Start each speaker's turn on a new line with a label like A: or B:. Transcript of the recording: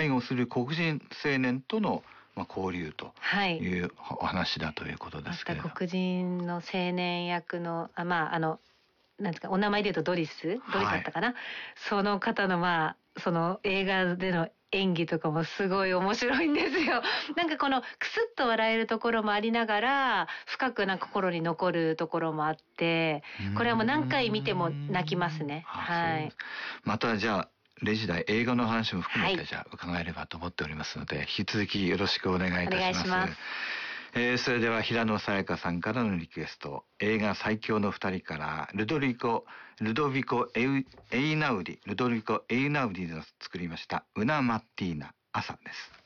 A: 介護する黒人青年との交流というお話だということですけれど、
B: 黒人の青年役のなんですか、お名前で言うとドリスだったかな、その方のその映画での演技とかもすごい面白いんですよ。なんかこのクスッと笑えるところもありながら深く心に残るところもあって、これはもう何回見ても泣きますね。はい。
A: またじゃあ0時台映画の話も含めてじゃあ伺えればと思っておりますので、引き続きよろしくお願いいたします。
B: お願いします。
A: それでは平野早矢香さんからのリクエスト、映画最強の二人からルドビコ・エイナウディの作りましたウナ・マッティーナ朝です。